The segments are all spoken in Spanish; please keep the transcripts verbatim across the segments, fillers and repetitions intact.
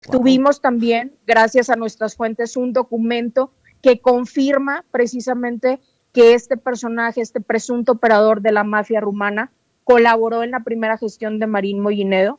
Wow. Tuvimos también, gracias a nuestras fuentes, un documento que confirma precisamente que este personaje, este presunto operador de la mafia rumana, colaboró en la primera gestión de Marín Mollinedo,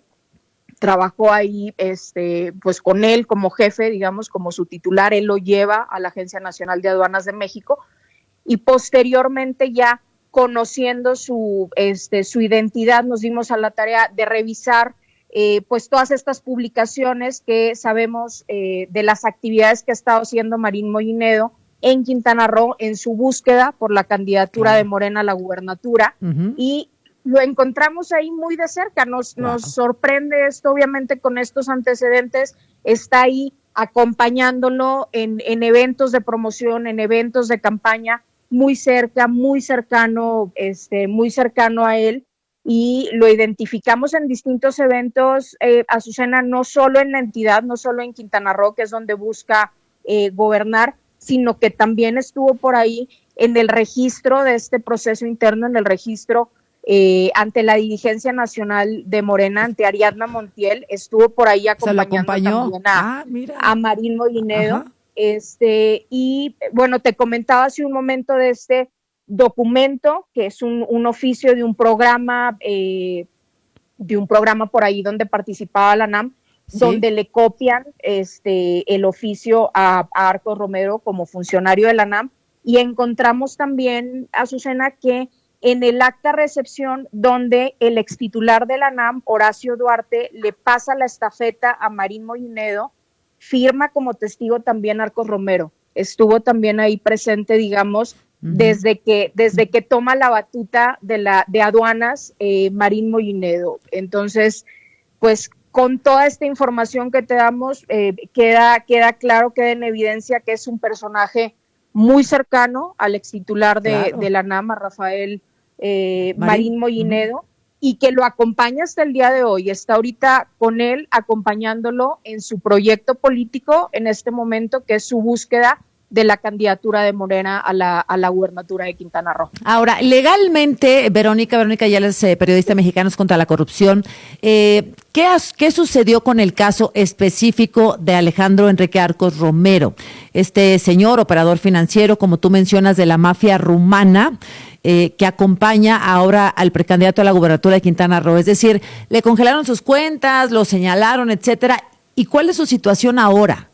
trabajó ahí este, pues con él como jefe, digamos, como su titular, él lo lleva a la Agencia Nacional de Aduanas de México, y posteriormente ya conociendo su, este, su identidad, nos dimos a la tarea de revisar eh, pues todas estas publicaciones que sabemos eh, de las actividades que ha estado haciendo Marín Mollinedo en Quintana Roo en su búsqueda por la candidatura claro. de Morena a la gubernatura, uh-huh. y lo encontramos ahí muy de cerca, nos, wow. nos sorprende esto, obviamente con estos antecedentes, está ahí acompañándolo en, en eventos de promoción, en eventos de campaña, muy cerca, muy cercano, este, muy cercano a él, y lo identificamos en distintos eventos, eh, Azucena, no solo en la entidad, no solo en Quintana Roo, que es donde busca eh, gobernar, sino que también estuvo por ahí en el registro de este proceso interno, en el registro eh, ante la dirigencia nacional de Morena, ante Ariadna Montiel, estuvo por ahí acompañando también a, ah, a Marín Mollinedo. Ajá. Este, y bueno, te comentaba hace un momento de este documento, que es un, un oficio de un programa, eh, de un programa por ahí donde participaba la NAM, ¿sí? Donde le copian este, el oficio a, a Arcos Romero como funcionario de la NAM, y encontramos también, Azucena, que en el acta recepción donde el extitular de la NAM, Horacio Duarte, le pasa la estafeta a Marín Mollinedo, firma como testigo también Arcos Romero, estuvo también ahí presente, digamos, uh-huh. desde que desde que toma la batuta de la de aduanas eh, Marín Mollinedo. Entonces, pues con toda esta información que te damos, eh, queda queda claro, queda en evidencia que es un personaje muy cercano al extitular de, claro. de la NAM, a Rafael eh, Marín, Marín Mollinedo, uh-huh. y que lo acompaña hasta el día de hoy, está ahorita con él acompañándolo en su proyecto político en este momento, que es su búsqueda de la candidatura de Morena a la, a la gubernatura de Quintana Roo. Ahora, legalmente, Verónica, Verónica Yales, eh, periodista Mexicanos contra la Corrupción, eh, ¿qué, has, ¿qué sucedió con el caso específico de Alejandro Enrique Arcos Romero? Este señor operador financiero, como tú mencionas, de la mafia rumana, Eh, que acompaña ahora al precandidato a la gubernatura de Quintana Roo. Es decir, le congelaron sus cuentas, lo señalaron, etcétera. ¿Y cuál es su situación ahora?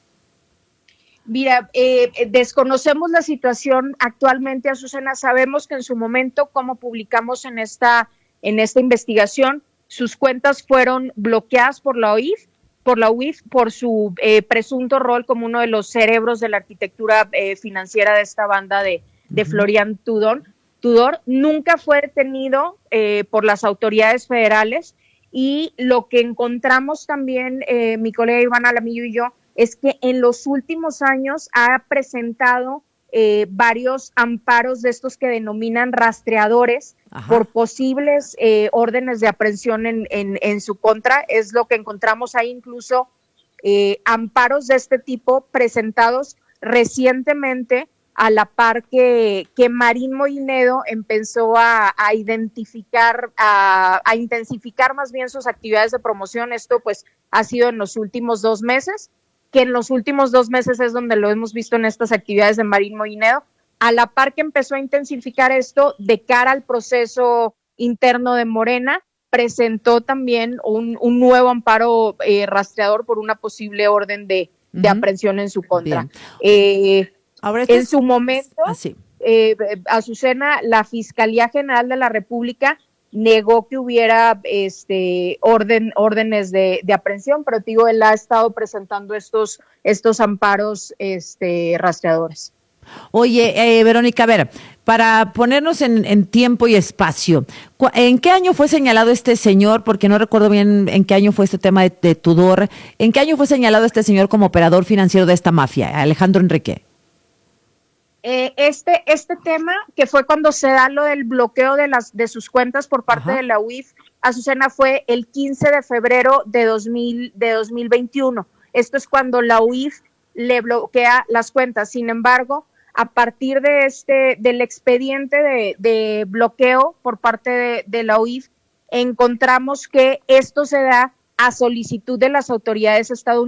Mira, eh, desconocemos la situación actualmente, Azucena. Sabemos que en su momento, como publicamos en esta, en esta investigación, sus cuentas fueron bloqueadas por la O I F, por la U I F, por su eh, presunto rol como uno de los cerebros de la arquitectura eh, financiera de esta banda de, de uh-huh. Florian Tudor. Tudor nunca fue detenido eh, por las autoridades federales, y lo que encontramos también, eh, mi colega Iván Alamillo y yo, es que en los últimos años ha presentado eh, varios amparos de estos que denominan rastreadores, ajá. por posibles eh, órdenes de aprehensión en, en, en su contra. Es lo que encontramos ahí, incluso eh, amparos de este tipo presentados recientemente, a la par que, que Marín Mollinedo empezó a, a identificar, a, a intensificar más bien sus actividades de promoción. Esto pues ha sido en los últimos dos meses, que en los últimos dos meses es donde lo hemos visto en estas actividades de Marín Mollinedo, a la par que empezó a intensificar esto de cara al proceso interno de Morena, presentó también un, un nuevo amparo eh, rastreador por una posible orden de, uh-huh. de aprehensión en su contra. Eh, Ahora en es... su momento, ah, sí. eh, Azucena, la Fiscalía General de la República negó que hubiera este orden órdenes de, de aprehensión, pero digo, él ha estado presentando estos estos amparos este rastreadores. Oye, eh, Verónica, a ver, para ponernos en, en tiempo y espacio, ¿en qué año fue señalado este señor? Porque no recuerdo bien en qué año fue este tema de, de Tudor. ¿En qué año fue señalado este señor como operador financiero de esta mafia, Alejandro Enrique? Eh, este este tema, que fue cuando se da lo del bloqueo de las de sus cuentas por parte Ajá. de la U I F, Azucena, fue el quince de febrero de dos mil veintiuno. Esto es cuando la U I F le bloquea las cuentas. Sin embargo, a partir de este del expediente de, de bloqueo por parte de, de la U I F, encontramos que esto se da a solicitud de las autoridades estadounidenses